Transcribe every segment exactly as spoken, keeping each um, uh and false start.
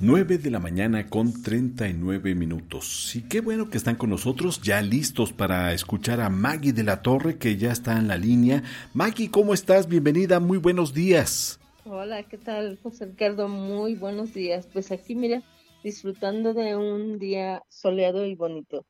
Nueve de la mañana con treinta y nueve minutos. Y qué bueno que están con nosotros, ya listos para escuchar a Maggie de la Torre, que ya está en la línea. Maggie, ¿cómo estás? Bienvenida, muy buenos días. Hola, ¿qué tal, José Ricardo? Muy buenos días. Pues aquí, mira, disfrutando de un día soleado y bonito.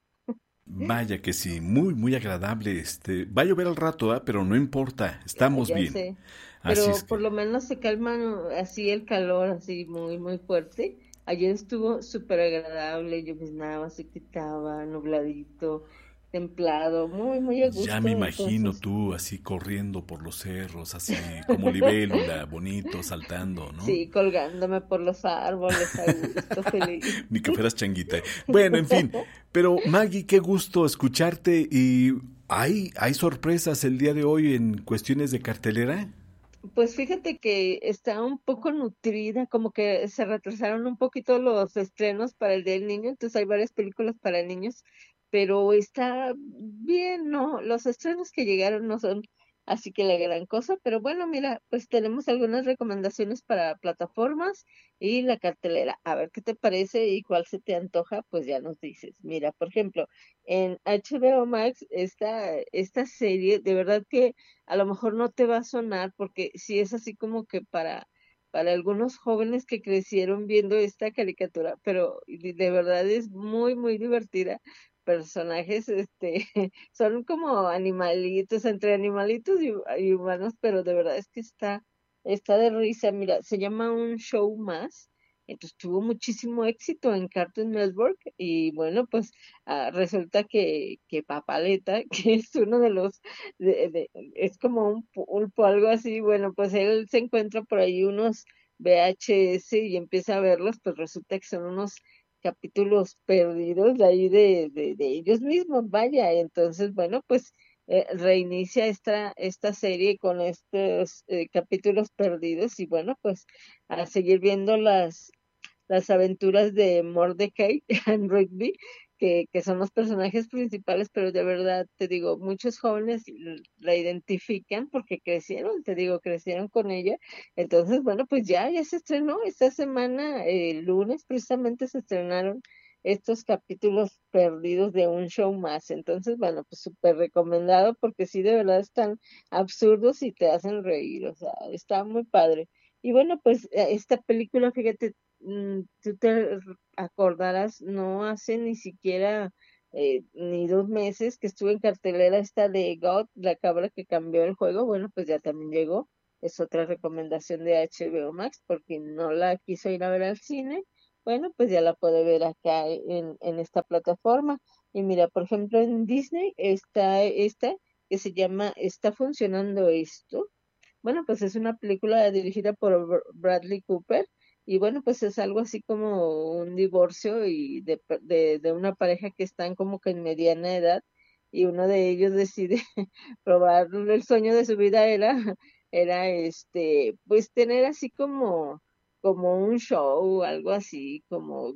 Vaya que sí, muy, muy agradable. Este, va a llover al rato, ¿ah? Pero no importa, Ya, estamos ya bien. sé. Así es Pero por que lo menos se calma, ¿no? Así el calor, así muy, muy fuerte. Ayer estuvo súper agradable, lloviznaba, se quitaba, nubladito, templado, muy, muy a ya me gusto. imagino Entonces, tú así corriendo por los cerros, así como libélula, bonito, saltando, ¿no? sí, colgándome por los árboles a gusto, feliz. Ni que fueras changuita. Bueno, en fin. Pero Maggie, qué gusto escucharte. ¿Y hay, hay sorpresas el día de hoy en cuestiones de cartelera? Pues fíjate que está un poco nutrida, como que se retrasaron un poquito los estrenos para el Día del Niño, entonces hay varias películas para niños, pero está bien, ¿no? Los estrenos que llegaron no son así que la gran cosa, pero bueno, mira, pues tenemos algunas recomendaciones para plataformas y la cartelera. A ver qué te parece y cuál se te antoja, pues ya nos dices. Mira, por ejemplo, en H B O Max, esta, esta serie, de verdad que a lo mejor no te va a sonar porque sí es así como que para, para algunos jóvenes que crecieron viendo esta caricatura, pero de de verdad es muy, muy divertida. Personajes, este, son como animalitos, entre animalitos y, y humanos, pero de verdad es que está, está de risa. Mira, se llama Un Show Más. Entonces tuvo muchísimo éxito en Cartoon Network y bueno, pues ah, resulta que, que Papaleta, que es uno de los de- de- es como un pulpo, algo así. Bueno, pues él se encuentra por ahí unos V H S y empieza a verlos, pues resulta que son unos capítulos perdidos de ahí de, de, de ellos mismos, vaya. Entonces, bueno, pues eh, reinicia esta, esta serie con estos eh, capítulos perdidos y bueno, pues a seguir viendo las, las aventuras de Mordecai and Rigby, que, que son los personajes principales, pero de verdad, te digo, muchos jóvenes l- la identifican porque crecieron, te digo, crecieron con ella. Entonces, bueno, pues ya, ya se estrenó esta semana, el lunes precisamente se estrenaron estos capítulos perdidos de Un Show Más. Entonces, bueno, pues súper recomendado porque sí, de verdad están absurdos y te hacen reír, o sea, está muy padre. Y bueno, pues eh, esta película, fíjate, mm, tú te acordarás, no hace ni siquiera eh, ni dos meses que estuve en cartelera esta de God, la cabra que cambió el juego. Bueno, pues ya también llegó. Es otra recomendación de H B O Max, porque no la quiso ir a ver al cine. Bueno, pues ya la puede ver acá en, en esta plataforma. Y mira, por ejemplo, en Disney está esta que se llama ¿Está funcionando esto? Bueno, pues es una película dirigida por Br- Bradley Cooper y bueno, pues es algo así como un divorcio y de, pe- de, de una pareja que están como que en mediana edad y uno de ellos decide probar el sueño de su vida era, era este, pues tener así como, como un show, algo así, como,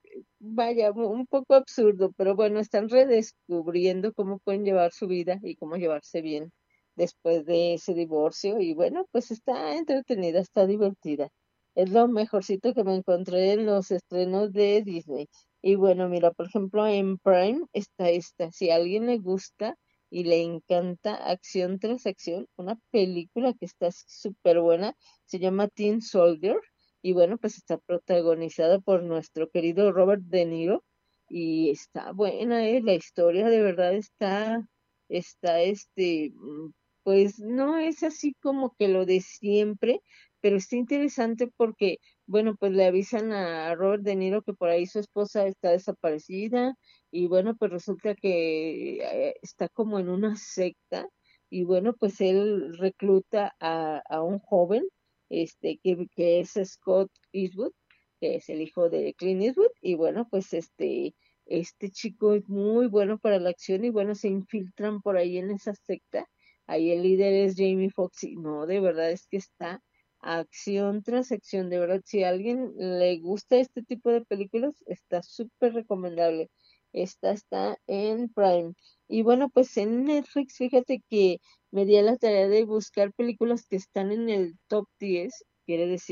vaya, un poco absurdo, pero bueno, están redescubriendo cómo pueden llevar su vida y cómo llevarse bien después de ese divorcio y bueno, pues está entretenida, está divertida. Es lo mejorcito que me encontré en los estrenos de Disney. Y bueno, mira, por ejemplo, en Prime está esta. Si a alguien le gusta y le encanta acción tras acción, una película que está súper buena, se llama Teen Soldier. Y bueno, pues está protagonizada por nuestro querido Robert De Niro. Y está buena, ¿eh? La historia de verdad está, está este, mm, pues no es así como que lo de siempre, pero está interesante porque, bueno, pues le avisan a Robert De Niro que por ahí su esposa está desaparecida y bueno, pues resulta que eh, está como en una secta y bueno, pues él recluta a, a un joven, este, que, que es Scott Eastwood, que es el hijo de Clint Eastwood y bueno, pues este, este chico es muy bueno para la acción y bueno, se infiltran por ahí en esa secta. Ahí el líder es Jamie Foxx y no, de verdad es que está acción tras acción, de verdad, si a alguien le gusta este tipo de películas, está súper recomendable. Esta está en Prime. Y bueno, pues en Netflix, fíjate que me di a la tarea de buscar películas que están en el top diez, quiere decir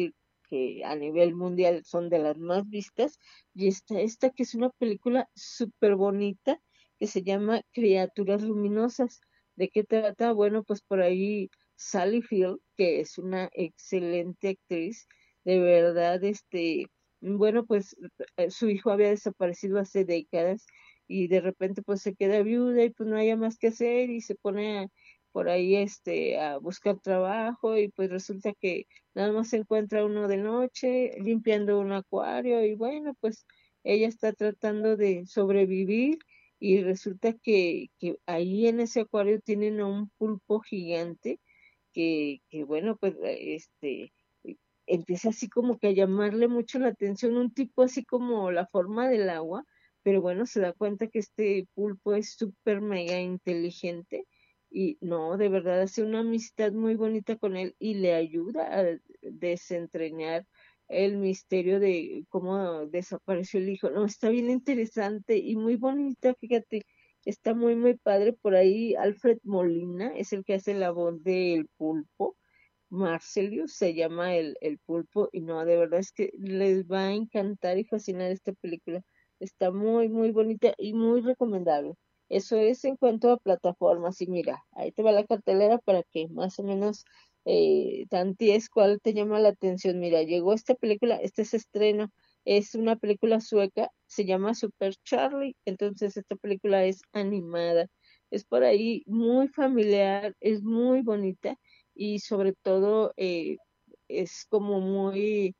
que a nivel mundial son de las más vistas, y está esta que es una película súper bonita que se llama Criaturas Luminosas. ¿De qué trata? Bueno, pues por ahí Sally Field, que es una excelente actriz, de verdad, este, bueno, pues eh, su hijo había desaparecido hace décadas y de repente pues se queda viuda y pues no haya más que hacer y se pone a- por ahí este a buscar trabajo y pues resulta que nada más se encuentra uno de noche limpiando un acuario y bueno, pues ella está tratando de sobrevivir y resulta que, que ahí en ese acuario tienen a un pulpo gigante que, que bueno, pues eh, este empieza así como que a llamarle mucho la atención un tipo así como la forma del agua, pero bueno, se da cuenta que este pulpo es súper mega inteligente y no, de verdad hace una amistad muy bonita con él y le ayuda a desentrañar el misterio de cómo desapareció el hijo. No, está bien interesante y muy bonita, fíjate, está muy, muy padre. Por ahí Alfred Molina es el que hace la voz del pulpo. Marcelius se llama el, el pulpo y no, de verdad es que les va a encantar y fascinar esta película. Está muy, muy bonita y muy recomendable. Eso es en cuanto a plataformas y mira, ahí te va la cartelera para que más o menos eh, tantees cuál te llama la atención. Mira, llegó esta película, este es estreno, es una película sueca, se llama Super Charlie, entonces esta película es animada, es por ahí muy familiar, es muy bonita y sobre todo eh, es como muy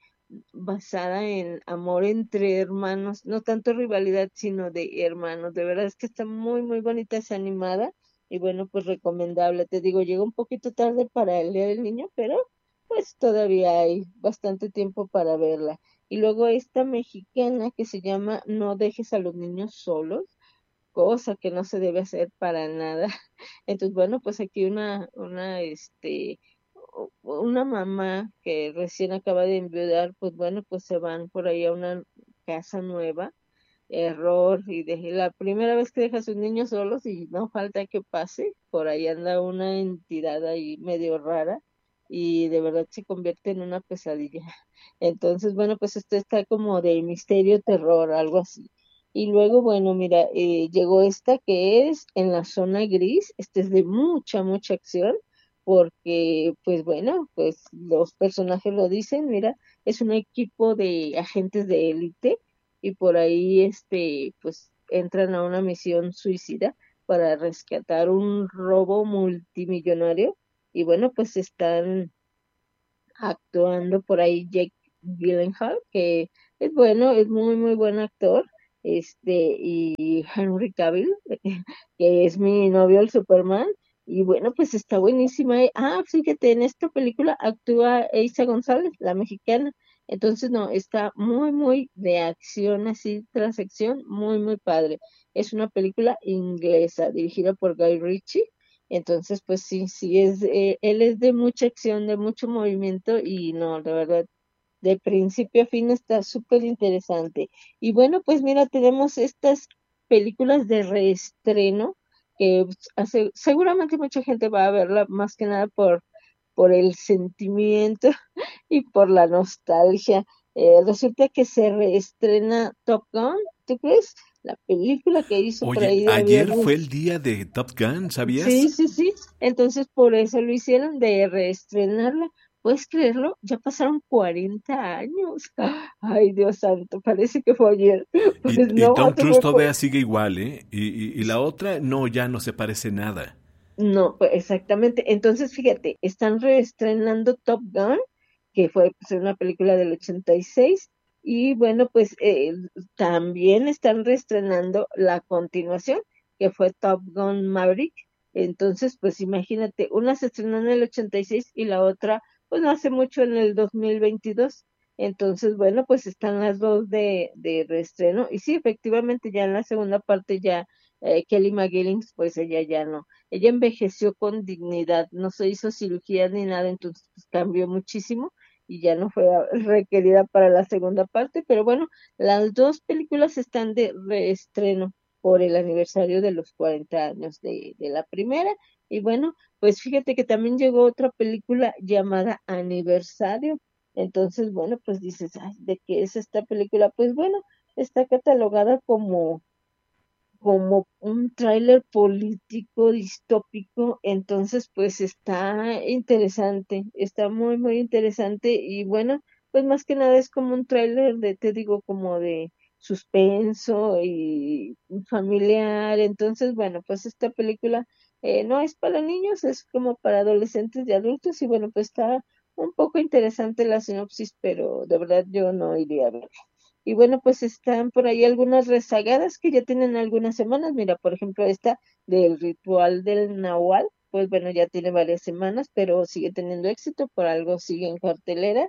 basada en amor entre hermanos, no tanto rivalidad, sino de hermanos. De verdad es que está muy, muy bonita, es animada y bueno, pues recomendable. Te digo, llega un poquito tarde para el Día del Niño, pero pues todavía hay bastante tiempo para verla. Y luego esta mexicana que se llama No dejes a los niños solos, cosa que no se debe hacer para nada. Entonces, bueno, pues aquí una, una, este, u- una mamá que recién acaba de enviudar, pues bueno, pues se van por ahí a una casa nueva, error, y de la primera vez que deja a sus niños solos y no falta que pase, por ahí anda una entidad ahí medio rara y de verdad se convierte en una pesadilla. Entonces, bueno, pues esto está como de misterio, terror, algo así. Y luego, bueno, mira, eh, llegó esta que es en la zona gris, este es de mucha, mucha acción, porque, pues bueno, pues los personajes lo dicen, mira, es un equipo de agentes de élite y por ahí, este, pues entran a una misión suicida para rescatar un robo multimillonario y bueno, pues están actuando por ahí Jake Gyllenhaal, que es bueno, es muy, muy buen actor, este, y Henry Cavill, que es mi novio el Superman, y bueno, pues está buenísima. eh. Ah, fíjate, en esta película actúa Eiza González, la mexicana, entonces no, está muy, muy de acción, así, tras acción, muy, muy padre. Es una película inglesa, dirigida por Guy Ritchie, entonces, pues sí, sí, es, eh, él es de mucha acción, de mucho movimiento y no, la verdad, de principio a fin está súper interesante. Y bueno, pues mira, tenemos estas películas de reestreno que pues, hace, seguramente mucha gente va a verla más que nada por, por el sentimiento y por la nostalgia. Eh, resulta que se reestrena Top Gun, ¿tú crees? La película que hizo por Oye, ahí de ayer aviones. fue el día de Top Gun, Sí, ¿sabías? sí, sí. Entonces por eso lo hicieron de reestrenarla. ¿Puedes creerlo? Ya pasaron cuarenta años. Ay, Dios santo, parece que fue ayer. Y, Pues y no, Tom hace Cruise muy todavía po- sigue igual, ¿eh? Y, y- y la otra, no, ya no se parece nada. No, pues exactamente. Entonces, fíjate, están reestrenando Top Gun, que fue pues, una película del ochenta y seis, y bueno, pues eh, también están reestrenando la continuación, que fue Top Gun Maverick. Entonces, pues imagínate, una se estrenó en el ochenta y seis y la otra, pues no hace mucho en el dos mil veintidós. Entonces, bueno, pues están las dos de, de reestreno. Y sí, efectivamente, ya en la segunda parte ya eh, Kelly McGillis, pues ella ya no, ella envejeció con dignidad, no se hizo cirugía ni nada, entonces pues, cambió muchísimo y ya no fue requerida para la segunda parte, pero bueno, las dos películas están de reestreno por el aniversario de los cuarenta años de, de la primera. Y bueno, pues fíjate que también llegó otra película llamada Aniversario. Entonces, bueno, pues dices, ay, ¿de qué es esta película? Pues bueno, está catalogada como como un tráiler político distópico, entonces pues está interesante, está muy muy interesante y bueno, pues más que nada es como un tráiler de, te digo, como de suspenso y familiar, entonces bueno, pues esta película eh, no es para niños, es como para adolescentes y adultos y bueno, pues está un poco interesante la sinopsis, pero de verdad yo no iría a ver. Y bueno, pues están por ahí algunas rezagadas que ya tienen algunas semanas. Mira, por ejemplo, esta del ritual del Nahual, pues bueno, ya tiene varias semanas, pero sigue teniendo éxito, por algo sigue en cartelera.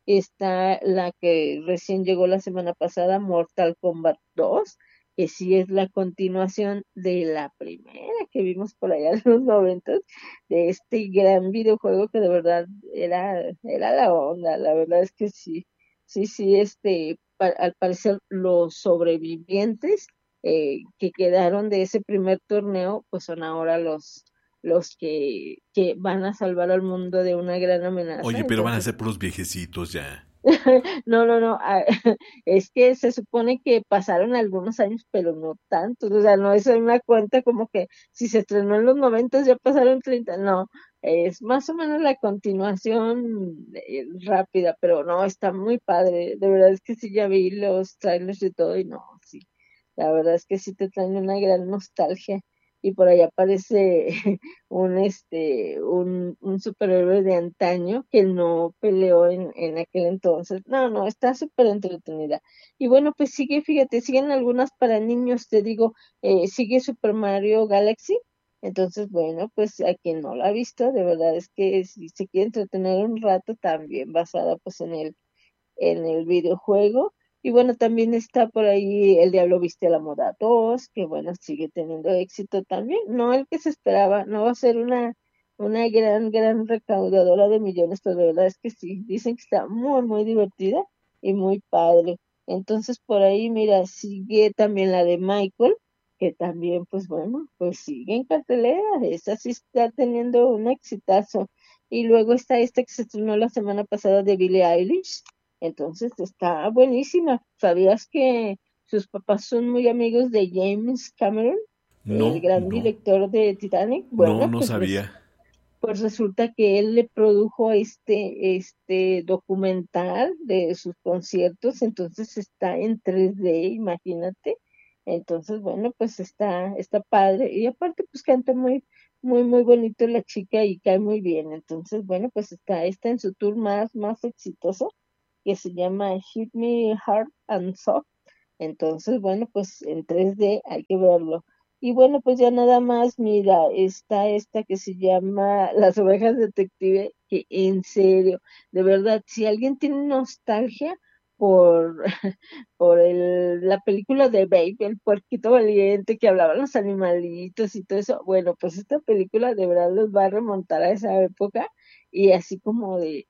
Está la que recién llegó la semana pasada, Mortal Kombat dos, que sí es la continuación de la primera que vimos por allá en los noventas, de este gran videojuego que de verdad era, era la onda, la verdad es que sí. Sí, sí, este, pa- al parecer los sobrevivientes eh, que quedaron de ese primer torneo, pues son ahora los, los que, que van a salvar al mundo de una gran amenaza. Oye, pero van a Entonces, ser puros viejecitos ya. no, no, no, ah, es que se supone que pasaron algunos años, pero no tantos, o sea, no es una cuenta como que si se estrenó en los noventas ya pasaron treinta, no, es más o menos la continuación eh, rápida, pero no, está muy padre, de verdad es que sí, ya vi los trailers y todo y no, sí, la verdad es que sí te traen una gran nostalgia y por ahí aparece un este un, un superhéroe de antaño que no peleó en, en aquel entonces. No, no, está súper entretenida. Y bueno, pues sigue, fíjate, siguen algunas para niños, te digo, eh, sigue Super Mario Galaxy. Entonces, bueno, pues a quien no la ha visto, de verdad es que si se quiere entretener un rato, también basada pues en el en el videojuego. Y bueno, también está por ahí El Diablo Viste a la Moda dos, que bueno, sigue teniendo éxito también. No el que se esperaba, no va a ser una, una gran, gran recaudadora de millones, pero la verdad es que sí, dicen que está muy, muy divertida y muy padre. Entonces por ahí, mira, sigue también la de Michael, que también, pues bueno, pues sigue en cartelera, esa sí está teniendo un exitazo. Y luego está esta que se estrenó la semana pasada de Billie Eilish, entonces está buenísima. ¿Sabías que sus papás son muy amigos de James Cameron, el No, gran no, director de Titanic? no, Bueno, no pues, res- sabía. pues resulta que él le produjo este, este documental de sus conciertos, entonces está en tres D, imagínate. Entonces, bueno, pues está, está padre. Y aparte, pues canta muy, muy, muy bonito la chica y cae muy bien. Entonces, bueno, pues está, está en su tour más, más exitoso que se llama Hit Me Hard and Soft. Entonces, bueno, pues en tres D hay que verlo. Y bueno, pues ya nada más, mira, está esta que se llama Las Ovejas Detective, que en serio, de verdad, si alguien tiene nostalgia por, por el, la película de Babe, el puerquito valiente que hablaban los animalitos y todo eso, bueno, pues esta película de verdad los va a remontar a esa época y así como de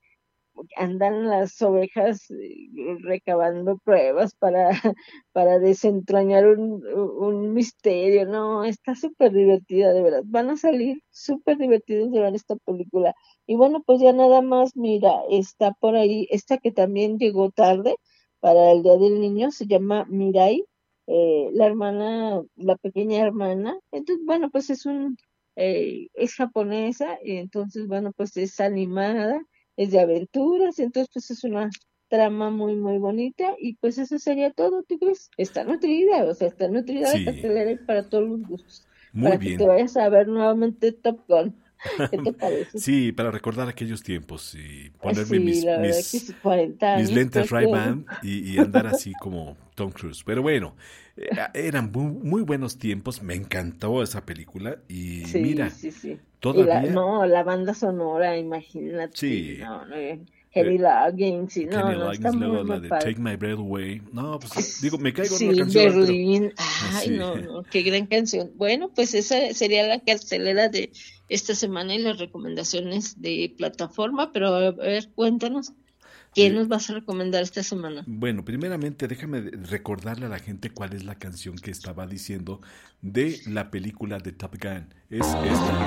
andan las ovejas eh, recabando pruebas para, para desentrañar un, un misterio, no, está súper divertida, de verdad, van a salir súper divertidos de ver esta película. Y bueno, pues ya nada más, mira, está por ahí, esta que también llegó tarde para el Día del Niño, se llama Mirai, eh, la hermana, la pequeña hermana, entonces, bueno, pues es un, eh, es japonesa, y entonces, bueno, pues es animada, es de aventuras, entonces pues es una trama muy muy bonita y pues eso sería todo, ¿tú crees? Está nutrida, o sea, está nutrida la Sí, cartelera y para todos los gustos, muy para que te bien. vayas a ver nuevamente Top Gun, ¿qué te parece? Sí, para recordar aquellos tiempos y Ah, ponerme sí, mis, la verdad que mis, sí, cuarenta mis años lentes prácticamente. Ray-Ban y, y andar así como Tom Cruise. Pero bueno, eh, eran muy, muy buenos tiempos. Me encantó esa película. Y Sí, mira, sí, sí. Y la, todavía, no, la banda sonora, imagínate, sí. no, no, eh, eh, Henry Loggins, sí, no, Kenny no, está Loggins, muy, luego muy la de padre. Take My Breath Away. No, pues digo, S- me caigo en una canción, ¿verdad? Pero Silverlin, ay, sí. no, no, qué gran canción. Bueno, pues esa sería la cartelera de esta semana y las recomendaciones de plataforma, pero a ver, cuéntanos, ¿qué Eh, nos vas a recomendar esta semana? bueno, primeramente déjame recordarle a la gente cuál es la canción que estaba diciendo de la película de Top Gun. Es esta.